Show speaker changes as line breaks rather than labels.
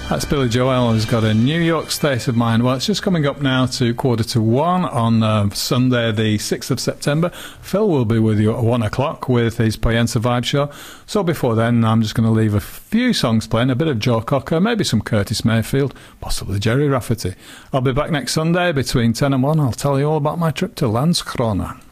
That's Billy Joel, who's got a New York state of mind. Well, it's just coming up now to 1:45 on Sunday, the 6th of September. Phil will be with you at 1 o'clock with his Poyensa Vibe Show. So before then, I'm just going to leave a few songs playing, a bit of Joe Cocker, maybe some Curtis Mayfield, possibly Jerry Rafferty. I'll be back next Sunday between 10 and 1. I'll tell you all about my trip to Landskrona.